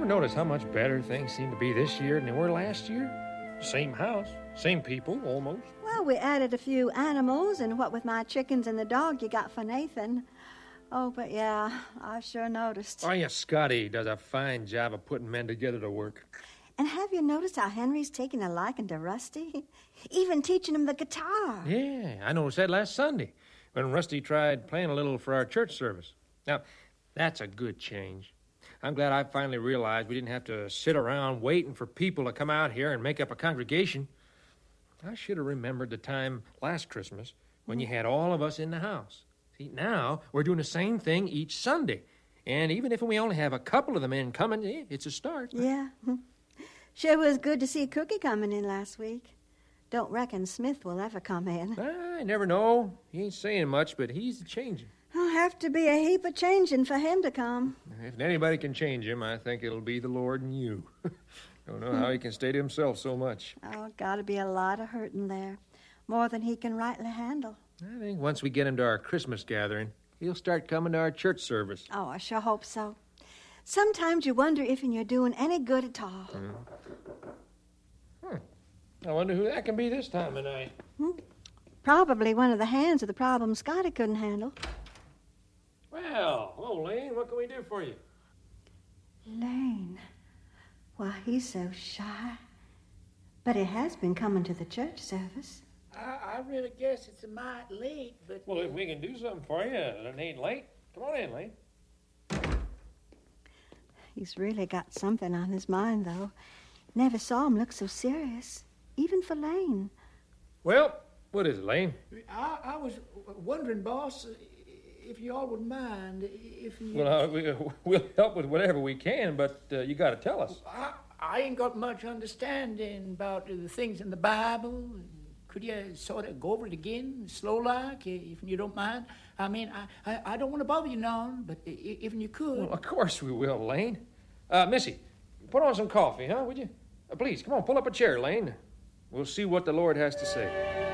ever notice how much better things seem to be this year than they were last year? Same house, same people, almost. Well, we added a few animals, and what with my chickens and the dog you got for Nathan. Oh, but yeah, I sure noticed. Oh, yeah, Scotty does a fine job of putting men together to work. And have you noticed how Henry's taking a liking to Rusty? Even teaching him the guitar. Yeah, I noticed that last Sunday when Rusty tried playing a little for our church service. Now, that's a good change. I'm glad I finally realized we didn't have to sit around waiting for people to come out here and make up a congregation. I should have remembered the time last Christmas when you had all of us in the house. See, now we're doing the same thing each Sunday. And even if we only have a couple of the men coming, it's a start. Yeah. Sure was good to see Cookie coming in last week. Don't reckon Smith will ever come in. I never know. He ain't saying much, but he's changing. There'll have to be a heap of changing for him to come. If anybody can change him, I think it'll be the Lord and you. Don't know how he can stay to himself so much. Oh, gotta be a lot of hurting there. More than he can rightly handle. I think once we get him to our Christmas gathering, he'll start coming to our church service. Oh, I sure hope so. Sometimes you wonder if you're doing any good at all. I wonder who that can be this time of night. Probably one of the hands of the problem Scotty couldn't handle. Well, hello, Lane. What can we do for you? Lane. Why, he's so shy. But he has been coming to the church service. I really guess it's a mite late, but... Well, if we can do something for you, it ain't late. Come on in, Lane. He's really got something on his mind, though. Never saw him look so serious, even for Lane. Well, what is it, Lane? I was wondering, boss, if you all would mind, if you... Well, we'll help with whatever we can, but you got to tell us. I ain't got much understanding about the things in the Bible. Could you sort of go over it again, slow-like, if you don't mind? I mean, I don't want to bother you none, but if you could... Well, of course we will, Lane. Missy, put on some coffee, huh, would you? Please, come on, pull up a chair, Lane. We'll see what the Lord has to say.